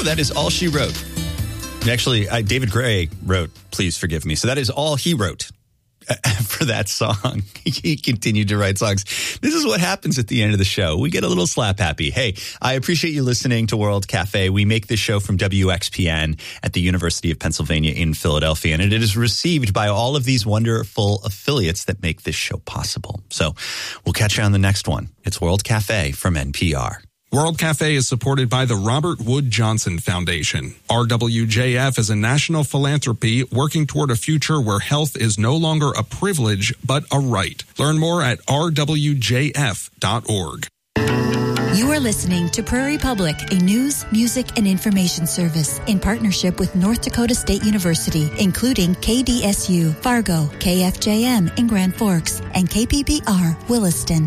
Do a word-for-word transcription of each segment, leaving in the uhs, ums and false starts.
that is all she wrote. Actually, uh, David Gray wrote, Please Forgive Me. So that is all he wrote for that song. He continued to write songs. This is what happens at the end of the show. We get a little slap happy. Hey, I appreciate you listening to World Cafe. We make this show from W X P N at the University of Pennsylvania in Philadelphia, and it is received by all of these wonderful affiliates that make this show possible. So we'll catch you on the next one. It's World Cafe from N P R. World Cafe is supported by the Robert Wood Johnson Foundation. R W J F is a national philanthropy working toward a future where health is no longer a privilege, but a right. Learn more at r w j f dot org. You are listening to Prairie Public, a news, music, and information service in partnership with North Dakota State University, including K D S U, Fargo, K F J M in Grand Forks, and K P B R, Williston.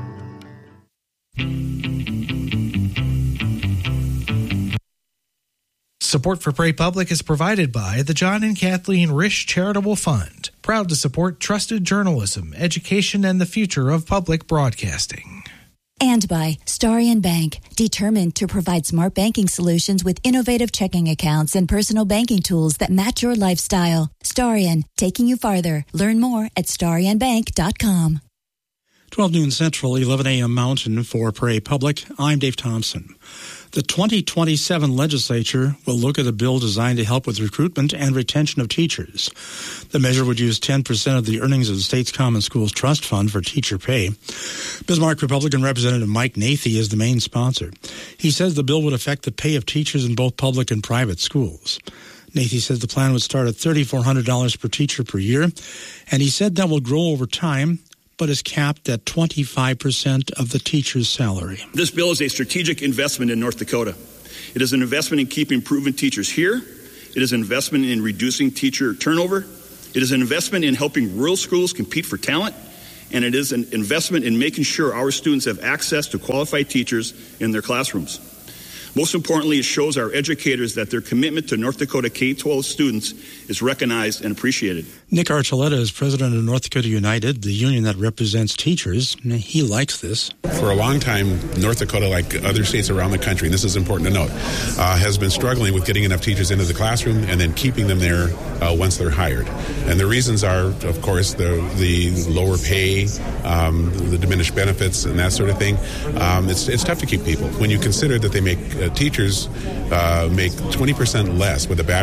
Support for Prairie Public is provided by the John and Kathleen Risch Charitable Fund, proud to support trusted journalism, education, and the future of public broadcasting. And by Starion Bank, determined to provide smart banking solutions with innovative checking accounts and personal banking tools that match your lifestyle. Starion, taking you farther. Learn more at starion bank dot com. twelve noon Central, eleven a.m. Mountain for Prairie Public. I'm Dave Thompson. The twenty twenty-seven legislature will look at a bill designed to help with recruitment and retention of teachers. The measure would use ten percent of the earnings of the state's Common Schools Trust Fund for teacher pay. Bismarck Republican Representative Mike Nathie is the main sponsor. He says the bill would affect the pay of teachers in both public and private schools. Nathie says the plan would start at three thousand four hundred dollars per teacher per year, and he said that will grow over time, but is capped at twenty-five percent of the teacher's salary. This bill is a strategic investment in North Dakota. It is an investment in keeping proven teachers here. It is an investment in reducing teacher turnover. It is an investment in helping rural schools compete for talent. And it is an investment in making sure our students have access to qualified teachers in their classrooms. Most importantly, it shows our educators that their commitment to North Dakota K twelve students is recognized and appreciated. Nick Archuleta is president of North Dakota United, the union that represents teachers. He likes this. For a long time, North Dakota, like other states around the country, and this is important to note, uh, has been struggling with getting enough teachers into the classroom and then keeping them there uh, once they're hired. And the reasons are, of course, the the lower pay, um, the diminished benefits, and that sort of thing. Um, it's it's tough to keep people when you consider that they make uh, teachers uh, make twenty percent less with a bachelor's